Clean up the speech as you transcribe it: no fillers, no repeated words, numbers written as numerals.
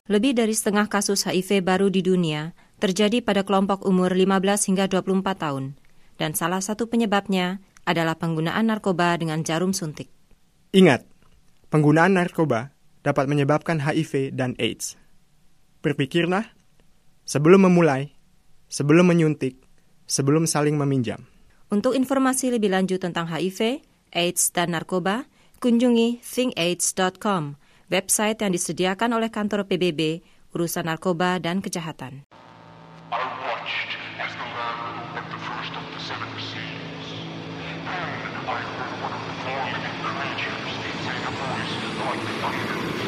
Lebih dari setengah kasus HIV baru di dunia terjadi pada kelompok umur 15 hingga 24 tahun, dan salah satu penyebabnya adalah penggunaan narkoba dengan jarum suntik. Ingat, penggunaan narkoba dapat menyebabkan HIV dan AIDS. Berpikirlah sebelum memulai, sebelum menyuntik, sebelum saling meminjam. Untuk informasi lebih lanjut tentang HIV, AIDS, dan narkoba, kunjungi thinkaids.com, website yang disediakan oleh kantor PBB, urusan narkoba dan kejahatan. I watched as the lamb opened the first of the seven seals. Then I heard one of the four living creatures say a voice like thunder.